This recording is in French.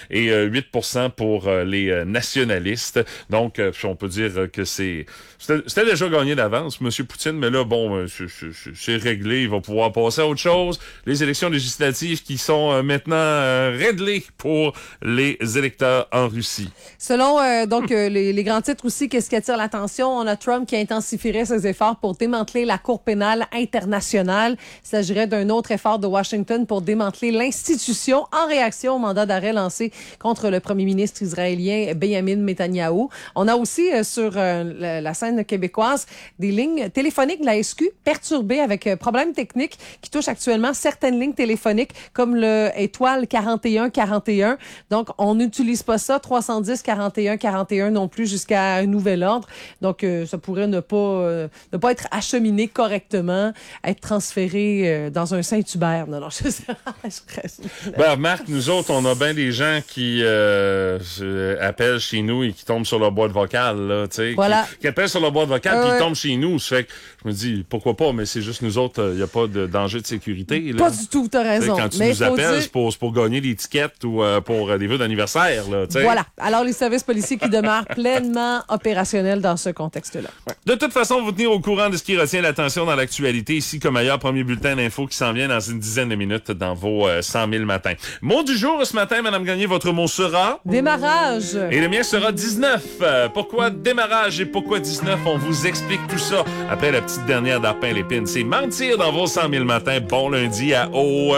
et 8% pour les nationalistes. Donc, on peut dire que c'était déjà gagné d'avance, M. Poutine, mais là, bon, c'est réglé. Il va pouvoir passer à autre chose. Les élections législatives qui sont maintenant réglées pour les électeurs en Russie. Selon les grands titres aussi, qu'est-ce qui attire l'attention? On a Trump qui intensifierait ses efforts pour démanteler la Cour pénale internationale. Il s'agirait d'un autre effort de Washington pour démanteler l'institution en réaction au mandat d'arrêt lancé contre le premier ministre israélien Benjamin Netanyahou. On a aussi sur la scène québécoise des lignes téléphoniques de la SQ perturbées avec problèmes techniques qui touchent actuellement certaines lignes téléphoniques comme le étoile 4141. Donc, on n'utilise pas ça, 310 41 41 non plus jusqu'à un nouvel ordre. Donc, ça pourrait ne pas être acheminé correctement, être transféré dans un Saint-Hubert. Non, je sais pas. Ben, remarque, nous autres, on a bien des gens qui appellent chez nous et qui tombent sur leur boîte vocale, là, tu sais. Voilà. Qui appellent sur leur boîte vocale puis ils tombent chez nous. Ça fait que je me dis, pourquoi pas, mais c'est juste nous autres, il n'y a pas de danger de sécurité, là. Pas du tout, t'as raison. Quand tu nous appelles, c'est pour gagner des tickets ou pour des vœux d'anniversaire, là, tu sais. Voilà. Alors, les services policiers qui demeurent pleinement opérationnels dans ce contexte-là. Ouais. De toute façon, vous tenir au courant de ce qui retient l'attention dans l'actualité, ici comme ailleurs, premier bulletin d'infos qui s'en vient dans une dizaine de minutes dans vos 100 000 matins. Mot du jour ce matin, Madame Gagné, votre mot sera? Démarrage. Et le mien sera 19. Pourquoi démarrage et pourquoi 19? On vous explique tout ça après la petite dernière d'Arpin Lépine. C'est mentir dans vos 100 000 matins. Bon lundi à